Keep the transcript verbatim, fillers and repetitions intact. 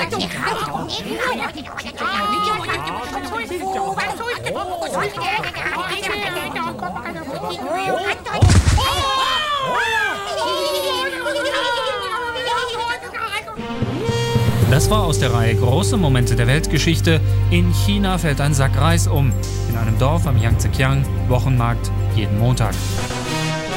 Das war aus der Reihe Große Momente der Weltgeschichte. In China fällt ein Sack Reis um. In einem Dorf am Yangtze-Kiang, Wochenmarkt, jeden Montag.